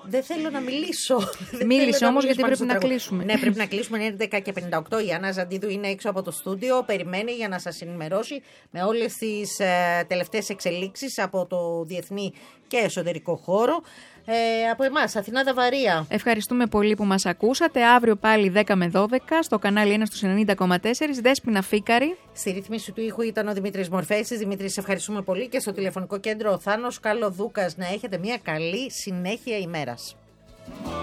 Δεν θέλω να μιλήσω. Μίλησε όμως, γιατί πρέπει να κλείσουμε. Ναι, πρέπει να κλείσουμε. Είναι 10:58. Η Άννα Ζαντίδου είναι έξω από το στούντιο. Περιμένει για να σας ενημερώσει με όλες τις τελευταίες εξελίξεις από το διεθνή και εσωτερικό χώρο. Από εμάς, Αθηνά Δαβαρία. Ευχαριστούμε πολύ που μας ακούσατε. Αύριο πάλι 10 με 12 στο κανάλι 1 στους 90,4. Δέσποινα Φίκαρη. Στη ρύθμιση του ήχου ήταν ο Δημήτρης Μορφέησης. Δημήτρη, σε ευχαριστούμε πολύ. Και στο τηλεφωνικό κέντρο ο Θάνος Καλοδούκας. Να έχετε μια καλή συνέχεια ημέρας.